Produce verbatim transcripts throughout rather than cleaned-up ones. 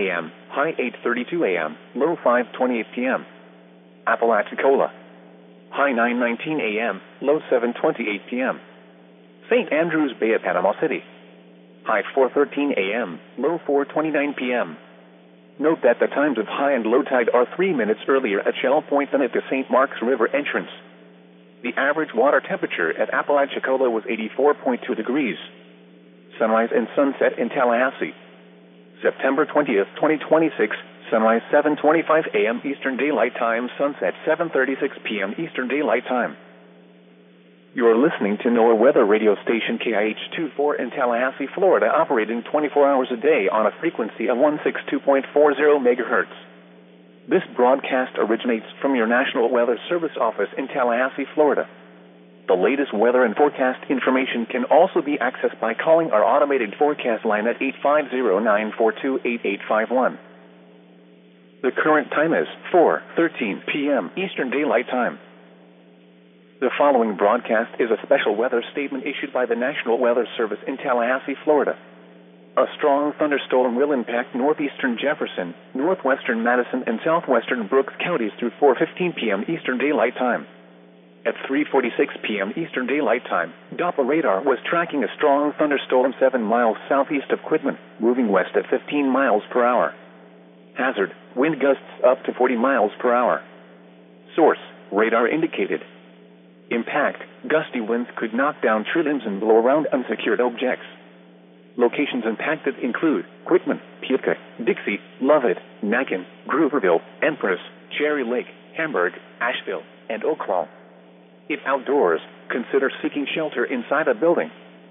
a m, high eight thirty-two a m, low five twenty-eight p m Apalachicola, high nine nineteen a m, low seven twenty-eight p m Saint Andrews Bay at Panama City, high four thirteen a m, low four twenty-nine p m Note that the times of high and low tide are three minutes earlier at Shell Point than at the Saint Marks River entrance. The average water temperature at Apalachicola was eighty-four point two degrees. Sunrise and sunset in Tallahassee. September twentieth, twenty twenty-six, sunrise seven twenty-five a m Eastern Daylight Time, sunset seven thirty-six p m Eastern Daylight Time. You're listening to NOAA weather radio station K I H twenty-four in Tallahassee, Florida, operating twenty-four hours a day on a frequency of one sixty-two point four zero megahertz. This broadcast originates from your National Weather Service office in Tallahassee, Florida. The latest weather and forecast information can also be accessed by calling our automated forecast line at eight five zero, nine four two, eight eight five one. The current time is four thirteen p m Eastern Daylight Time. The following broadcast is a special weather statement issued by the National Weather Service in Tallahassee, Florida. A strong thunderstorm will impact northeastern Jefferson, northwestern Madison, and southwestern Brooks counties through four fifteen p m Eastern Daylight Time. At three forty-six p m Eastern Daylight Time, Doppler radar was tracking a strong thunderstorm seven miles southeast of Quitman, moving west at fifteen miles per hour. Hazard, wind gusts up to forty miles per hour. Source, radar indicated. Impact, gusty winds could knock down tree limbs and blow around unsecured objects. Locations impacted include Quitman, Puyallup, Dixie, Lovett, Nacon, Grooverville, Empress, Cherry Lake, Hamburg, Asheville, and Oaklawn. If outdoors, consider seeking shelter inside a building.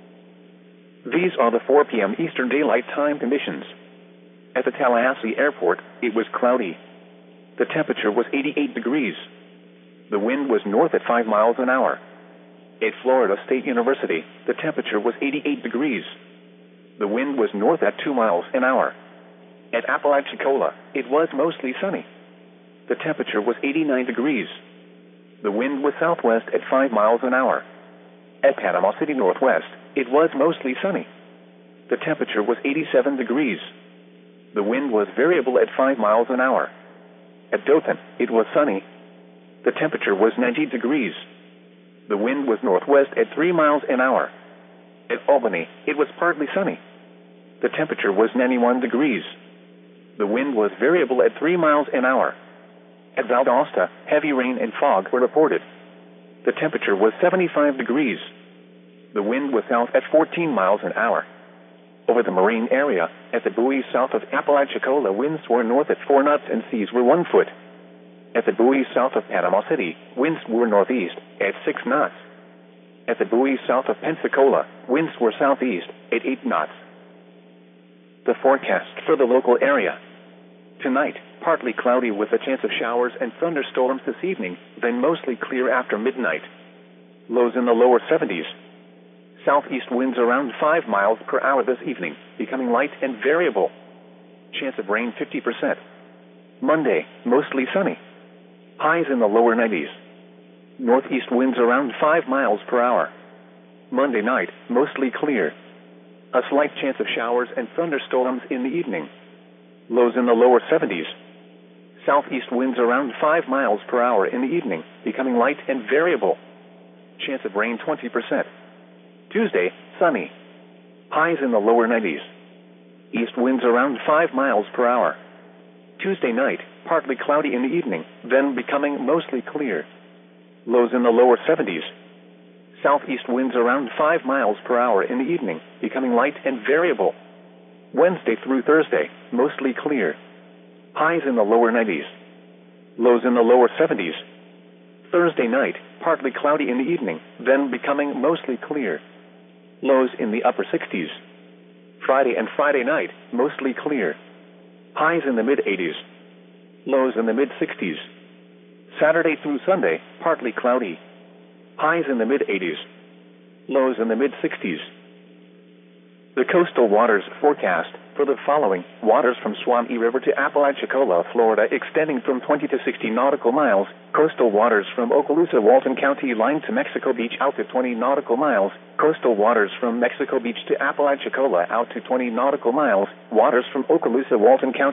These are the four p m Eastern Daylight Time conditions. At the Tallahassee Airport, it was cloudy. The temperature was eighty-eight degrees. The wind was north at five miles an hour. At Florida State University, the temperature was eighty-eight degrees. The wind was north at two miles an hour. At Apalachicola, it was mostly sunny. The temperature was eighty-nine degrees. The wind was southwest at five miles an hour. At Panama City Northwest, it was mostly sunny. The temperature was eighty-seven degrees. The wind was variable at five miles an hour. At Dothan, it was sunny. The temperature was ninety degrees. The wind was northwest at three miles an hour. At Albany, it was partly sunny. The temperature was ninety-one degrees. The wind was variable at three miles an hour. At Valdosta, heavy rain and fog were reported. The temperature was seventy-five degrees. The wind was south at fourteen miles an hour. Over the marine area, at the buoys south of Apalachicola, winds were north at four knots and seas were one foot. At the buoys south of Panama City, winds were northeast at six knots. At the buoys south of Pensacola, winds were southeast at eight knots. The forecast for the local area. Tonight, partly cloudy with a chance of showers and thunderstorms this evening, then mostly clear after midnight. Lows in the lower seventies. Southeast winds around five miles per hour this evening, becoming light and variable. Chance of rain fifty percent. Monday, mostly sunny. Highs in the lower nineties. Northeast winds around five miles per hour. Monday night, mostly clear. A slight chance of showers and thunderstorms in the evening. Lows in the lower seventies. Southeast winds around five miles per hour in the evening, becoming light and variable. Chance of rain twenty percent. Tuesday, sunny. Highs in the lower nineties. East winds around five miles per hour. Tuesday night, partly cloudy in the evening, then becoming mostly clear. Lows in the lower seventies. Southeast winds around five miles per hour in the evening, becoming light and variable. Wednesday through Thursday, mostly clear. Highs in the lower nineties. Lows in the lower seventies. Thursday night, partly cloudy in the evening, then becoming mostly clear. Lows in the upper sixties. Friday and Friday night, mostly clear. Highs in the mid-eighties. Lows in the mid-sixties. Saturday through Sunday, partly cloudy. Highs in the mid-eighties. Lows in the mid-sixties. The coastal waters forecast for the following: waters from Suwannee River to Apalachicola, Florida, extending from twenty to sixty nautical miles. Coastal waters from Okaloosa, Walton County line to Mexico Beach out to twenty nautical miles. Coastal waters from Mexico Beach to Apalachicola out to twenty nautical miles. Waters from Okaloosa, Walton County